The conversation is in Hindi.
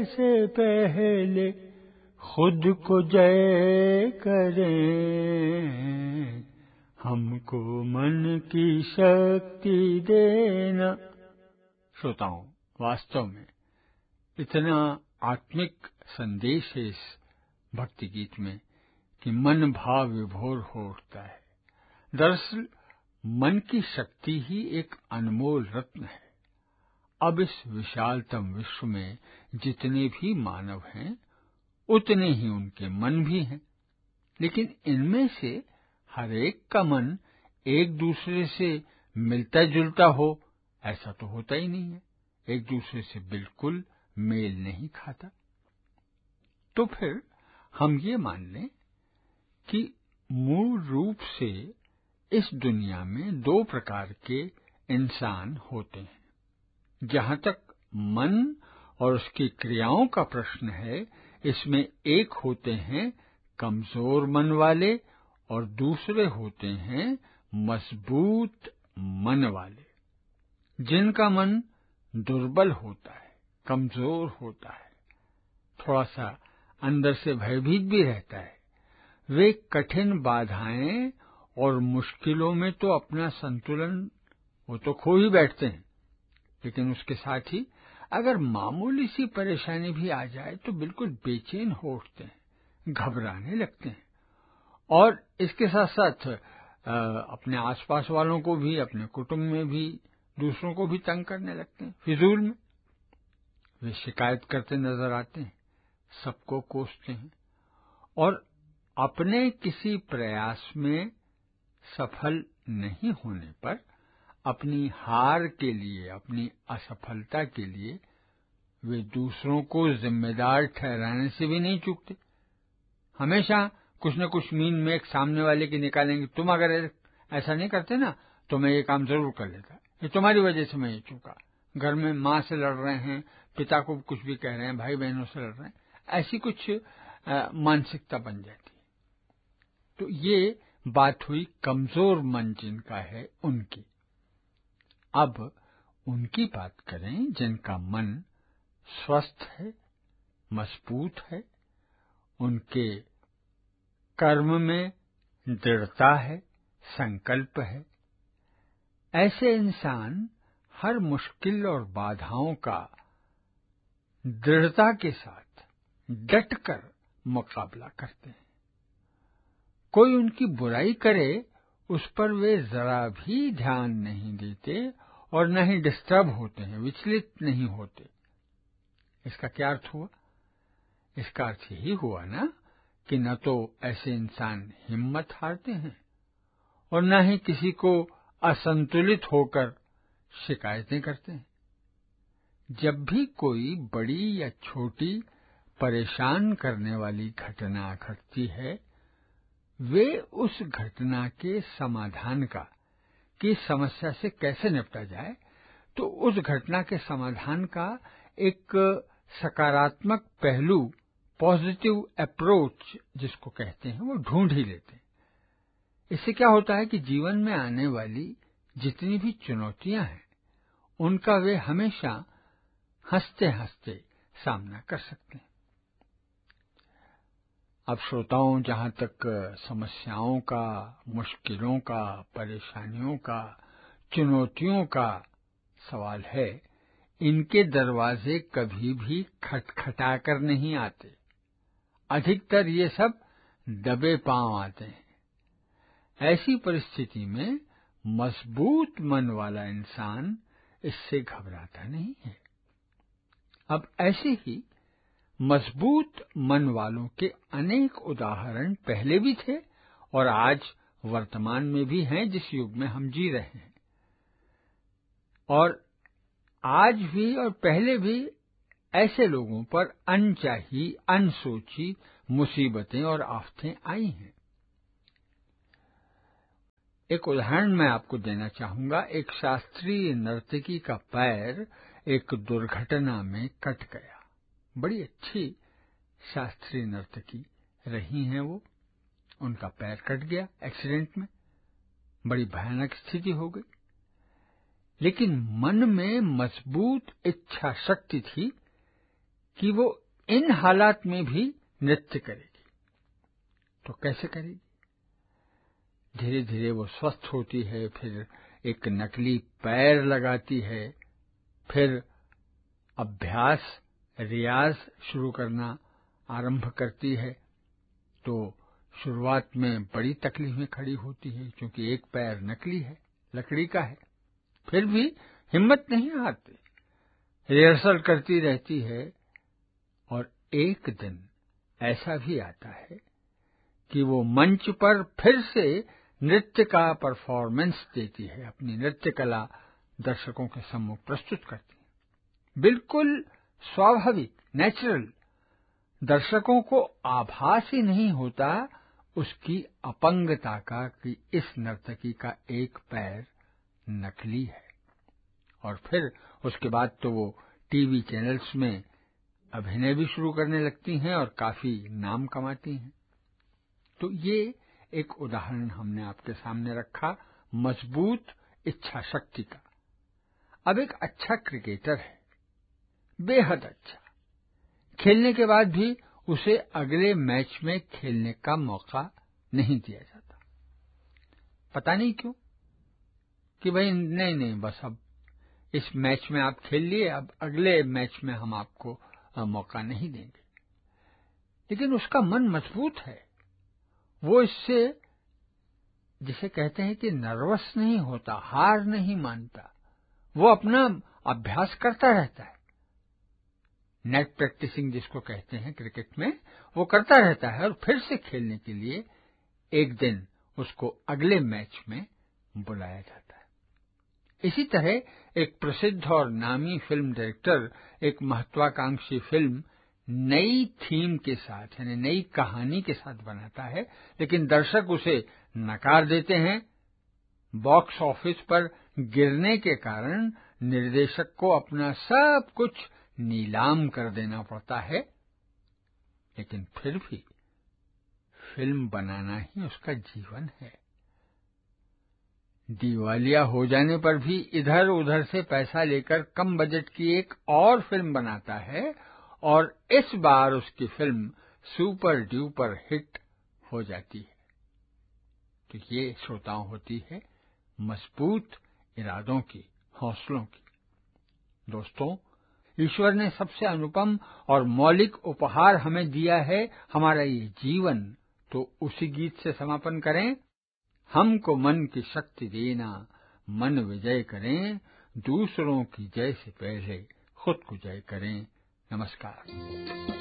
से पहले खुद को जय करें, हमको मन की शक्ति देना। श्रोताओं, वास्तव में इतना आत्मिक संदेश है इस भक्ति गीत में कि मन भाव विभोर हो उठता है। दरअसल मन की शक्ति ही एक अनमोल रत्न है। अब इस विशालतम विश्व में जितने भी मानव हैं, उतने ही उनके मन भी हैं, लेकिन इनमें से हर एक का मन एक दूसरे से मिलता जुलता हो, ऐसा तो होता ही नहीं है। एक दूसरे से बिल्कुल मेल नहीं खाता। तो फिर हम ये मान लें कि मूल रूप से इस दुनिया में दो प्रकार के इंसान होते हैं। जहां तक मन और उसकी क्रियाओं का प्रश्न है, इसमें एक होते हैं कमजोर मन वाले और दूसरे होते हैं मजबूत मन वाले। जिनका मन दुर्बल होता है, कमजोर होता है, थोड़ा सा अंदर से भयभीत भी रहता है, वे कठिन बाधाएं और मुश्किलों में तो अपना संतुलन वो तो खो ही बैठते हैं, लेकिन उसके साथ ही अगर मामूली सी परेशानी भी आ जाए तो बिल्कुल बेचैन हो उठते हैं, घबराने लगते हैं और इसके साथ साथ अपने आसपास वालों को भी, अपने कुटुंब में भी, दूसरों को भी तंग करने लगते हैं। फिजूल में वे शिकायत करते नजर आते हैं, सबको कोसते हैं और अपने किसी प्रयास में सफल नहीं होने पर अपनी हार के लिए, अपनी असफलता के लिए वे दूसरों को जिम्मेदार ठहराने से भी नहीं चूकते। हमेशा कुछ न कुछ मीन में एक सामने वाले की निकालेंगे, तुम अगर ऐसा नहीं करते ना तो मैं ये काम जरूर कर लेता, ये तुम्हारी वजह से मैं ये चूका। घर में माँ से लड़ रहे हैं, पिता को कुछ भी कह रहे हैं, भाई बहनों से लड़ रहे हैं, ऐसी कुछ मानसिकता बन जाती है। तो ये बात हुई कमजोर मन जिनका है उनकी। अब उनकी बात करें जिनका मन स्वस्थ है, मजबूत है, उनके कर्म में दृढ़ता है, संकल्प है। ऐसे इंसान हर मुश्किल और बाधाओं का दृढ़ता के साथ डटकर मुकाबला करते हैं। कोई उनकी बुराई करे, उस पर वे जरा भी ध्यान नहीं देते और न ही डिस्टर्ब होते हैं, विचलित नहीं होते। इसका क्या अर्थ हुआ? इसका अर्थ यही हुआ ना कि न तो ऐसे इंसान हिम्मत हारते हैं और न ही किसी को असंतुलित होकर शिकायतें करते हैं। जब भी कोई बड़ी या छोटी परेशान करने वाली घटना घटती है, वे उस घटना के समाधान का, कि समस्या से कैसे निपटा जाए, तो उस घटना के समाधान का एक सकारात्मक पहलू, पॉजिटिव अप्रोच जिसको कहते हैं, वो ढूंढ ही लेते हैं। इससे क्या होता है कि जीवन में आने वाली जितनी भी चुनौतियां हैं, उनका वे हमेशा हंसते हंसते सामना कर सकते हैं। अब श्रोताओं, जहां तक समस्याओं का, मुश्किलों का, परेशानियों का, चुनौतियों का सवाल है, इनके दरवाजे कभी भी खटखटाकर नहीं आते। अधिकतर ये सब दबे पांव आते हैं। ऐसी परिस्थिति में मजबूत मन वाला इंसान इससे घबराता नहीं है। अब ऐसे ही मजबूत मन वालों के अनेक उदाहरण पहले भी थे और आज वर्तमान में भी हैं, जिस युग में हम जी रहे हैं। और आज भी और पहले भी ऐसे लोगों पर अनचाही, अनसोची मुसीबतें और आफतें आई हैं। एक उदाहरण मैं आपको देना चाहूंगा। एक शास्त्रीय नर्तकी का पैर एक दुर्घटना में कट गया। बड़ी अच्छी शास्त्रीय नर्तकी रही हैं वो, उनका पैर कट गया एक्सीडेंट में, बड़ी भयानक स्थिति हो गई। लेकिन मन में मजबूत इच्छा शक्ति थी कि वो इन हालात में भी नृत्य करेगी। तो कैसे करेगी? धीरे धीरे वो स्वस्थ होती है, फिर एक नकली पैर लगाती है, फिर अभ्यास रियाज शुरू करना आरंभ करती है। तो शुरुआत में बड़ी तकलीफ में खड़ी होती है, क्योंकि एक पैर नकली है, लकड़ी का है। फिर भी हिम्मत नहीं हारती, रिहर्सल करती रहती है। और एक दिन ऐसा भी आता है कि वो मंच पर फिर से नृत्य का परफॉर्मेंस देती है, अपनी नृत्य कला दर्शकों के सम्मुख प्रस्तुत करती है। बिल्कुल स्वाभाविक, नेचुरल। दर्शकों को आभास ही नहीं होता उसकी अपंगता का कि इस नर्तकी का एक पैर नकली है। और फिर उसके बाद तो वो टीवी चैनल्स में अभिनय भी शुरू करने लगती हैं और काफी नाम कमाती हैं। तो ये एक उदाहरण हमने आपके सामने रखा मजबूत इच्छा शक्ति का। अब एक अच्छा क्रिकेटर है, बेहद अच्छा, खेलने के बाद भी उसे अगले मैच में खेलने का मौका नहीं दिया जाता। पता नहीं क्यों, कि भाई नहीं बस अब इस मैच में आप खेल लिए, अब अगले मैच में हम आपको मौका नहीं देंगे। लेकिन उसका मन मजबूत है, वो इससे जिसे कहते हैं कि नर्वस नहीं होता, हार नहीं मानता, वो अपना अभ्यास करता रहता है। नेट प्रैक्टिसिंग जिसको कहते हैं क्रिकेट में, वो करता रहता है और फिर से खेलने के लिए एक दिन उसको अगले मैच में बुलाया जाता है। इसी तरह एक प्रसिद्ध और नामी फिल्म डायरेक्टर एक महत्वाकांक्षी फिल्म नई थीम के साथ, यानी नई कहानी के साथ बनाता है, लेकिन दर्शक उसे नकार देते हैं। बॉक्स ऑफिस पर गिरने के कारण निर्देशक को अपना सब कुछ नीलाम कर देना पड़ता है। लेकिन फिर भी फिल्म बनाना ही उसका जीवन है। दिवालिया हो जाने पर भी इधर उधर से पैसा लेकर कम बजट की एक और फिल्म बनाता है, और इस बार उसकी फिल्म सुपर डुपर हिट हो जाती है। तो ये श्रोताओं होती है मजबूत इरादों की, हौसलों की। दोस्तों, ईश्वर ने सबसे अनुपम और मौलिक उपहार हमें दिया है, हमारा ये जीवन। तो उसी गीत से समापन करें। हमको मन की शक्ति देना, मन विजय करें, दूसरों की जय से पहले खुद को जय करें। नमस्कार।